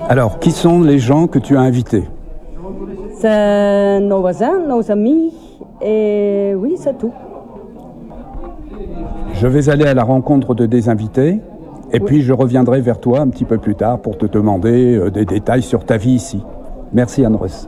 Alors, qui sont les gens que tu as invités? C'est nos voisins, nos amis, et oui, c'est tout. Je vais aller à la rencontre de des invités, et puis je reviendrai vers toi un petit peu plus tard pour te demander des détails sur ta vie ici. Merci Anne Reuss.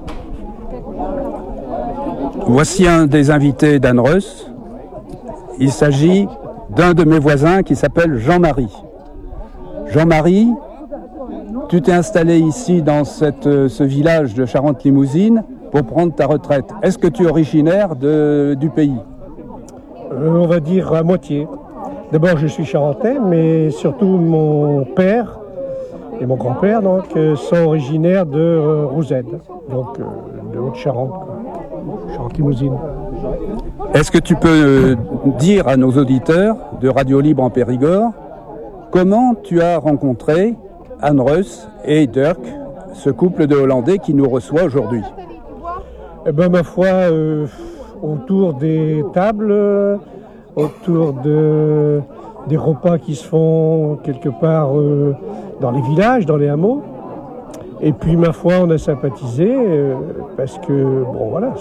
Voici un des invités d'Anne Reuss. Il s'agit d'un de mes voisins qui s'appelle Jean-Marie. Jean-Marie, tu t'es installé ici dans ce village de Charente-Limousine pour prendre ta retraite. Est-ce que tu es originaire du pays? On va dire à moitié. D'abord, je suis charentais, mais surtout mon père et mon grand-père sont originaires de Rouzède, donc de Haute-Charente, Charente-Limousine. Est-ce que tu peux dire à nos auditeurs de Radio Libre en Périgord comment tu as rencontré Anne Reuss et Dirk, ce couple de Hollandais qui nous reçoit aujourd'hui? Eh bien, ma foi, autour des tables, autour des repas qui se font quelque part dans les villages, dans les hameaux. Et puis, ma foi, on a sympathisé parce que, bon, voilà.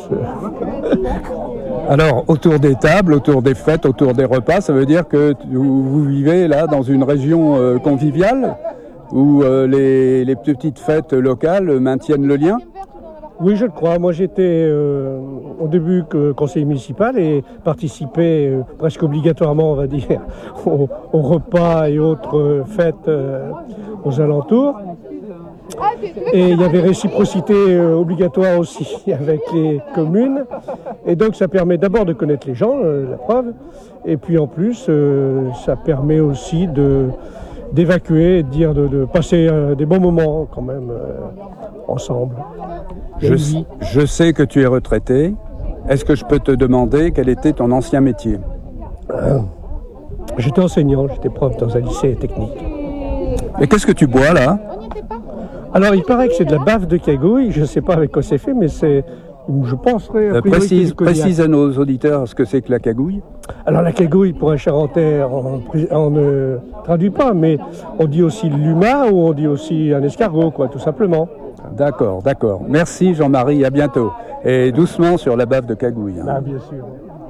Alors, autour des tables, autour des fêtes, autour des repas, ça veut dire que vous vivez là dans une région conviviale où les petites fêtes locales maintiennent le lien? Oui, je le crois. Moi, j'étais au début conseiller municipal et participais presque obligatoirement, on va dire, aux repas et autres fêtes aux alentours. Et il y avait réciprocité obligatoire aussi avec les communes. Et donc, ça permet d'abord de connaître les gens, la preuve. Et puis, en plus, ça permet aussi d'évacuer, de passer des bons moments quand même ensemble. Je sais que tu es retraité. Est-ce que je peux te demander quel était ton ancien métier? J'étais enseignant, j'étais prof dans un lycée technique. Et qu'est-ce que tu bois là? Alors il paraît que c'est de la bave de cagouille, je ne sais pas avec quoi c'est fait, mais c'est, je penserais... Précise à nos auditeurs ce que c'est que la cagouille. Alors la cagouille, pour un Charentais, on ne traduit pas, mais on dit aussi l'humain ou on dit aussi un escargot, quoi, tout simplement. D'accord. Merci Jean-Marie, à bientôt. Et doucement sur la bave de cagouille. Hein. Ah, bien sûr.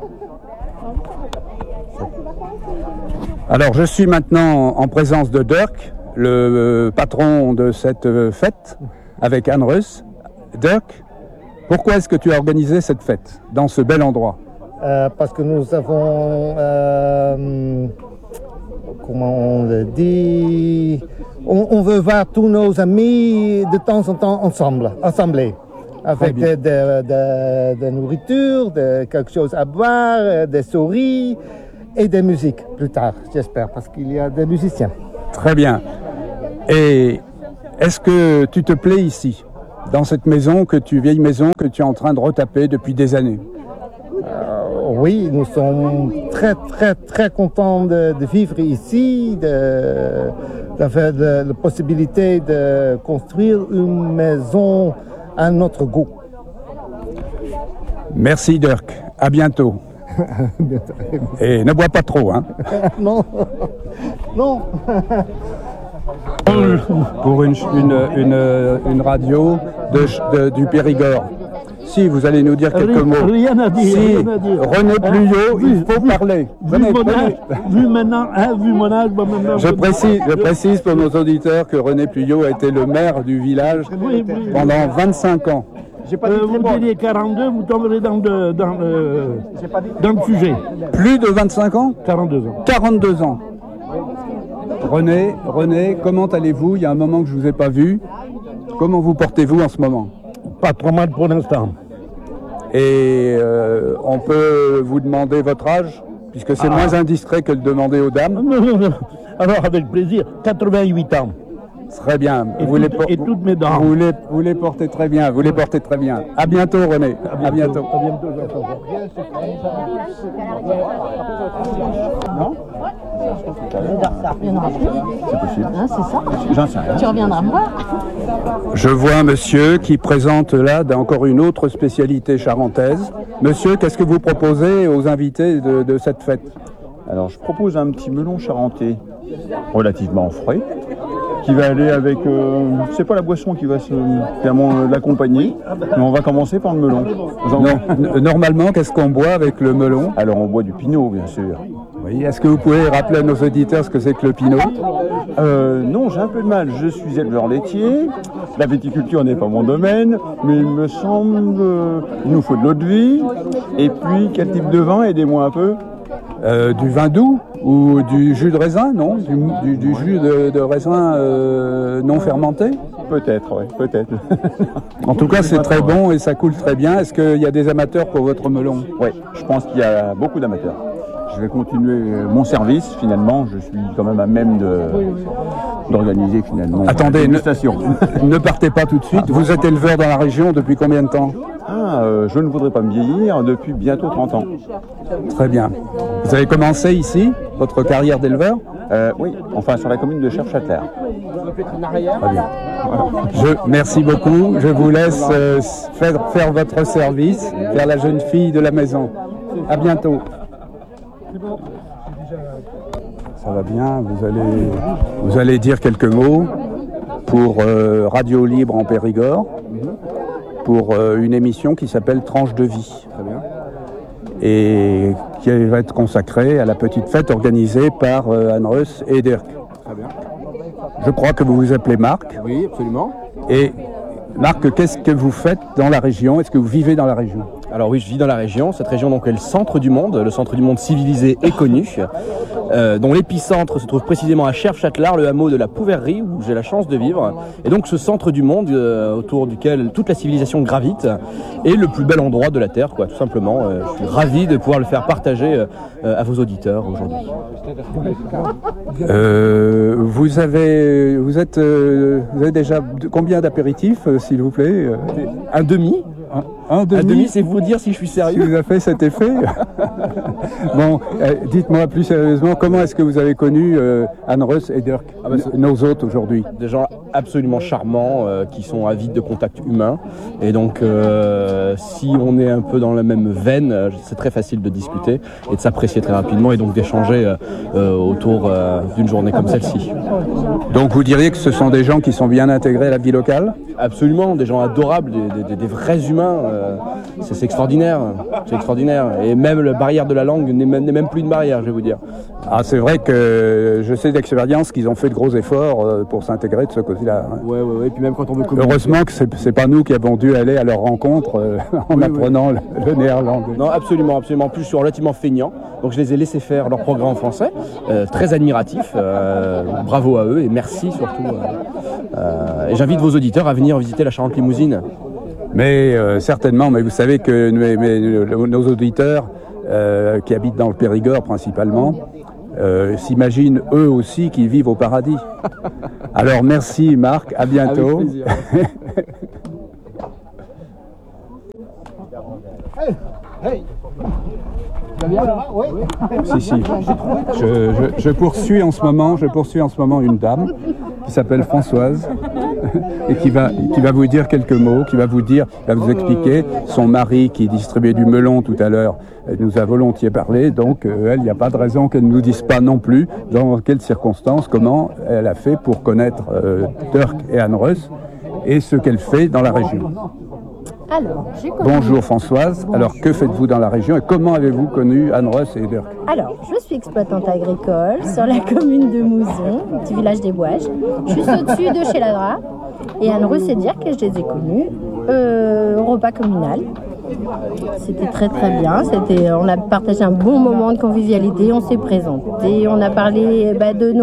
Alors je suis maintenant en présence de Dirk, le patron de cette fête, avec Anne Reuss. Dirk, pourquoi est-ce que tu as organisé cette fête dans ce bel endroit? Parce que nous avons, comment on le dit, on veut voir tous nos amis de temps en temps assemblés, avec de nourriture, de quelque chose à boire, des souris et des musiques plus tard, j'espère, parce qu'il y a des musiciens. Très bien. Et est-ce que tu te plais ici, dans cette vieille maison que tu es en train de retaper depuis des années? Oui, nous sommes très, très, très contents de vivre ici, d'avoir la possibilité de construire une maison à notre goût. Merci Dirk, à bientôt. Et ne bois pas trop, hein? Non. Pour une radio du Périgord. Si, vous allez nous dire quelques mots. Rien à dire. René Pluyot, il faut parler. Vu mon âge, maintenant... Je précise pour nos auditeurs que René Pluyot a été le maire du village pendant 25 ans. Vous diriez 42, vous tomberez dans le sujet. Plus de 25 ans? 42 ans. 42 ans. René, comment allez-vous? Il y a un moment que je ne vous ai pas vu. Comment vous portez-vous en ce moment? Pas trop mal pour l'instant. Et on peut vous demander votre âge? Puisque c'est moins indiscret que de demander aux dames. Non. Alors, avec plaisir, 88 ans. Très bien. Et toutes mes dents. Vous les portez très bien. À bientôt, René. À bientôt. Non? C'est possible. Ah, c'est ça. J'en sais rien. Tu reviendras me voir. Je vois un monsieur qui présente là encore une autre spécialité charentaise. Monsieur, qu'est-ce que vous proposez aux invités de cette fête? Alors, je propose un petit melon charentais relativement frais, qui va aller avec, c'est pas la boisson qui va clairement l'accompagner, mais on va commencer par le melon. Normalement, qu'est-ce qu'on boit avec le melon? Alors on boit du pinot, bien sûr. Oui, est-ce que vous pouvez rappeler à nos auditeurs ce que c'est que le pinot? Non, j'ai un peu de mal. Je suis éleveur laitier. La viticulture n'est pas mon domaine, mais il me semble qu'il nous faut de l'eau de vie. Et puis, quel type de vin? Aidez-moi un peu. Du vin doux ou du jus de raisin, non? Du jus de raisin non fermenté? Peut-être, oui, peut-être. En tout cas, c'est très bon et ça coule très bien. Est-ce qu'il y a des amateurs pour votre melon? Oui, je pense qu'il y a beaucoup d'amateurs. Je vais continuer mon service, finalement. Je suis quand même à même d'organiser, finalement. Attendez, ne partez pas tout de suite. Vous êtes éleveur dans la région depuis combien de temps? Je ne voudrais pas me vieillir, depuis bientôt 30 ans. Très bien. Vous avez commencé ici, votre carrière d'éleveur? Oui, enfin sur la commune de Cherf-Châtelaire. Très bien. Merci beaucoup. Je vous laisse faire votre service vers la jeune fille de la maison. À bientôt. Ça va bien, vous allez dire quelques mots pour Radio Libre en Périgord, pour une émission qui s'appelle Tranche de vie. Très bien. Et qui va être consacrée à la petite fête organisée par Anne Reuss et Dirk. Très bien. Je crois que vous vous appelez Marc. Oui, absolument. Et Marc, qu'est-ce que vous faites dans la région? Est-ce que vous vivez dans la région? Alors oui, je vis dans la région. Cette région donc, est le centre du monde civilisé et connu, dont l'épicentre se trouve précisément à Cherf-Châtelard, le hameau de la Pouverrie, où j'ai la chance de vivre. Et donc ce centre du monde, autour duquel toute la civilisation gravite, est le plus bel endroit de la Terre, quoi, tout simplement. Je suis ravi de pouvoir le faire partager à vos auditeurs aujourd'hui. Vous avez déjà combien d'apéritifs, s'il vous plaît? Un demi. Un demi, c'est vous dire si je suis sérieux. Si vous avez fait cet effet. Bon, dites-moi plus sérieusement, comment est-ce que vous avez connu Anne Reuss et Dirk, nos hôtes aujourd'hui? Des gens absolument charmants qui sont avides de contact humain. Et donc, si on est un peu dans la même veine, c'est très facile de discuter et de s'apprécier très rapidement et donc d'échanger autour d'une journée comme celle-ci. Donc vous diriez que ce sont des gens qui sont bien intégrés à la vie locale? Absolument, des gens adorables, des vrais humains. C'est extraordinaire, c'est extraordinaire. Et même la barrière de la langue n'est même plus une barrière, je vais vous dire. Ah, c'est vrai que je sais d'expérience qu'ils ont fait de gros efforts pour s'intégrer de ce côté-là. Hein. Ouais. Et puis même quand on veut communiquer. Heureusement que c'est pas nous qui avons dû aller à leur rencontre en apprenant le néerlandais. Non, absolument. En plus, je suis relativement feignant, donc je les ai laissés faire leur programme en français, très admiratif. Bravo à eux et merci surtout. Et j'invite vos auditeurs à venir visiter la Charente-Limousine. Mais certainement, mais vous savez que nos auditeurs qui habitent dans le Périgord principalement s'imaginent eux aussi qu'ils vivent au paradis. Alors merci Marc, à bientôt. Avec plaisir. Si. Je poursuis en ce moment une dame qui s'appelle Françoise et qui va vous dire quelques mots, qui va vous expliquer. Son mari qui distribuait du melon tout à l'heure nous a volontiers parlé, donc elle, il n'y a pas de raison qu'elle ne nous dise pas non plus dans quelles circonstances, comment elle a fait pour connaître Dirk et Anne Reuss et ce qu'elle fait dans la région. Alors, Bonjour Françoise. Bonjour. Alors que faites-vous dans la région et comment avez-vous connu Anne Reuss et Dirk? Alors, je suis exploitante agricole sur la commune de Mouzon, petit village des Bouages. Juste au-dessus de chez Ladra. Et Anne Reuss et Dirk, je les ai connus au repas communal. C'était très très bien. On a partagé un bon moment de convivialité. On s'est présenté. On a parlé de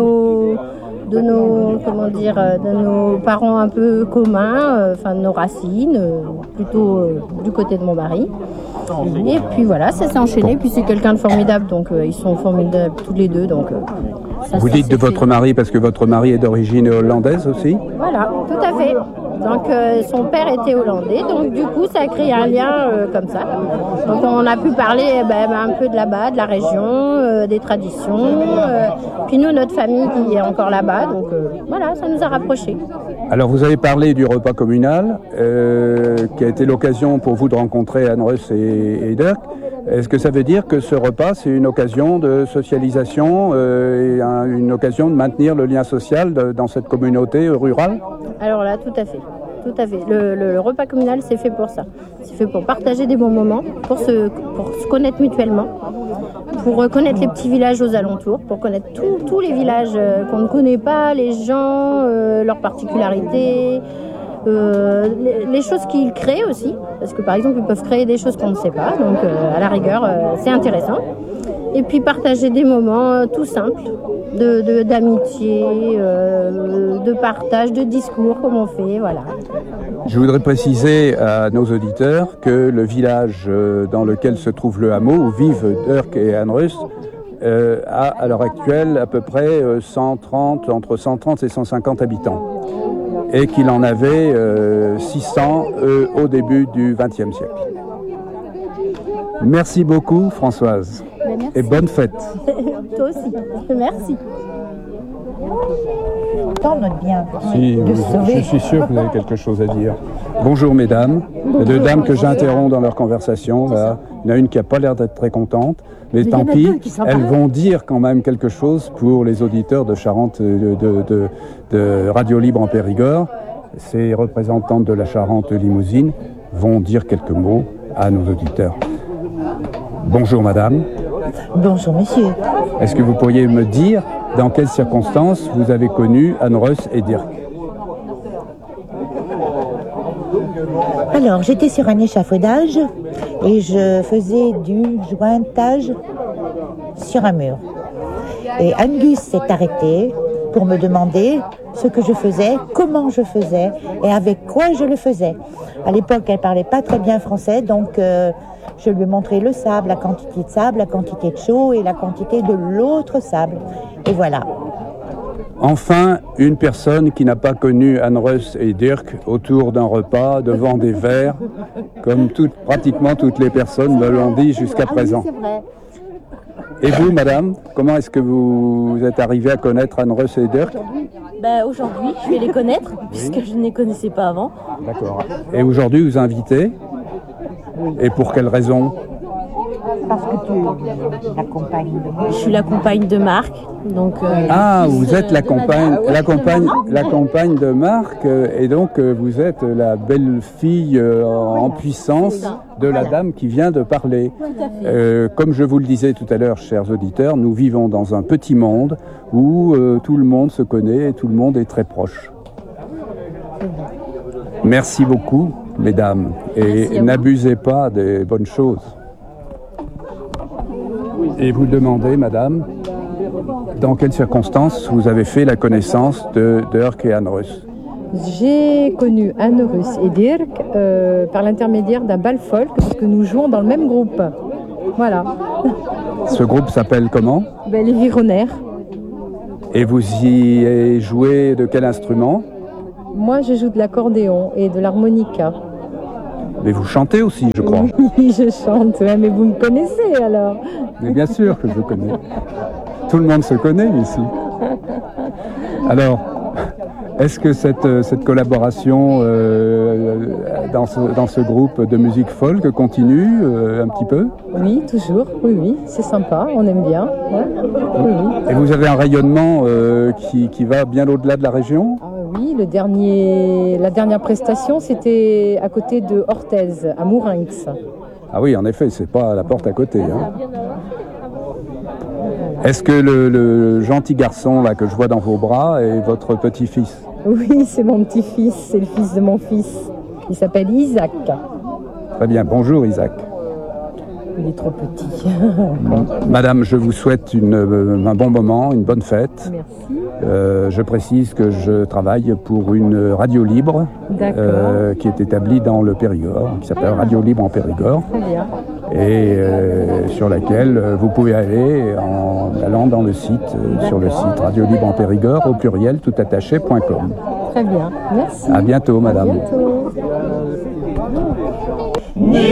nos parents un peu communs, de nos racines, plutôt du côté de mon mari. Et puis voilà, ça s'est enchaîné. Puis c'est quelqu'un de formidable, donc ils sont formidables tous les deux. Donc vous dites de votre mari parce que votre mari est d'origine hollandaise aussi? Voilà, tout à fait. Donc son père était hollandais, donc du coup ça a créé un lien comme ça. Donc on a pu parler un peu de là-bas, de la région, des traditions. Puis nous, notre famille qui est encore là-bas, donc voilà, ça nous a rapprochés. Alors vous avez parlé du repas communal, qui a été l'occasion pour vous de rencontrer Anne Reuss et Dirk. Est-ce que ça veut dire que ce repas, c'est une occasion de socialisation et une occasion de maintenir le lien social dans cette communauté rurale? Alors là, tout à fait. Tout à fait. Le repas communal, c'est fait pour ça. C'est fait pour partager des bons moments, pour se connaître mutuellement, pour connaître les petits villages aux alentours, pour connaître tous les villages qu'on ne connaît pas, les gens, leurs particularités, les choses qu'ils créent aussi. Parce que par exemple, ils peuvent créer des choses qu'on ne sait pas. Donc à la rigueur, c'est intéressant. Et puis partager des moments tout simples, d'amitié, de partage, de discours, comme on fait, voilà. Je voudrais préciser à nos auditeurs que le village dans lequel se trouve le hameau, où vivent Urk et Anne-Rust, a à l'heure actuelle à peu près entre 130 et 150 habitants. Et qu'il en avait 600 au début du XXe siècle. Merci beaucoup, Françoise. Merci. Et bonne fête. Toi aussi. Merci. Note bien. Si, je suis sûr que vous avez quelque chose à dire. Bonjour mesdames. Les deux dames que j'interromps dans leur conversation. Là. Il y en a une qui n'a pas l'air d'être très contente. Mais tant pis, elles vont dire quand même quelque chose pour les auditeurs de Charente, de Radio Libre en Périgord. Ces représentantes de la Charente Limousine vont dire quelques mots à nos auditeurs. Bonjour madame. Bonjour monsieur. Est-ce que vous pourriez me dire dans quelles circonstances vous avez connu Anne-Rust et Dirk? Alors, j'étais sur un échafaudage et je faisais du jointage sur un mur. Et Angus s'est arrêté pour me demander ce que je faisais, comment je faisais et avec quoi je le faisais. À l'époque, elle parlait pas très bien français, donc je lui ai montré le sable, la quantité de sable, la quantité de chaux et la quantité de l'autre sable. Et voilà. Enfin, une personne qui n'a pas connu Anne-Rust et Dirk autour d'un repas, devant des verres, comme pratiquement toutes les personnes me l'ont dit jusqu'à présent. C'est vrai. Et vous, madame, comment est-ce que vous êtes arrivée à connaître Anne-Rust et Dirk? Aujourd'hui, je vais les connaître, puisque je ne les connaissais pas avant. D'accord. Et aujourd'hui, vous invitez? Et pour quelle raison? Parce que tu es la compagne de Marc. Je suis la compagne de Marc. Donc, vous êtes la compagne de Marc, et donc vous êtes la belle-fille en puissance de la dame qui vient de parler. Comme je vous le disais tout à l'heure, chers auditeurs, nous vivons dans un petit monde où tout le monde se connaît et tout le monde est très proche. Merci beaucoup, mesdames, et n'abusez pas des bonnes choses. Et vous demandez, madame, dans quelles circonstances vous avez fait la connaissance de Dirk et Anne-Rust? J'ai connu Anne-Rust et Dirk par l'intermédiaire d'un bal folk, parce que nous jouons dans le même groupe. Voilà. Ce groupe s'appelle comment? Les Vironnaires. Et vous y avez joué de quel instrument? Moi, je joue de l'accordéon et de l'harmonica. Mais vous chantez aussi, je crois. Oui, je chante, mais vous me connaissez alors. Mais bien sûr que je connais. Tout le monde se connaît ici. Alors, est-ce que cette collaboration dans ce groupe de musique folk continue un petit peu? Oui, toujours. Oui, c'est sympa, on aime bien. Ouais. Oui. Et vous avez un rayonnement qui va bien au-delà de la région? Oui, la dernière prestation, c'était à côté de Orthez, à Mourinx. Ah oui, en effet, c'est pas à la porte à côté. Hein. Est-ce que le gentil garçon là que je vois dans vos bras est votre petit-fils? Oui, c'est mon petit-fils, c'est le fils de mon fils. Il s'appelle Isaac. Très bien, bonjour Isaac. Il est trop petit. Madame, je vous souhaite un bon moment, une bonne fête. Merci. Je précise que je travaille pour une radio libre qui est établie dans le Périgord, qui s'appelle Radio Libre en Périgord. Très bien. Et sur laquelle vous pouvez aller en allant dans le site, sur le site Radio Libre en Périgord, au pluriel, toutattaché.com. Très bien, merci. À bientôt, madame. À bientôt.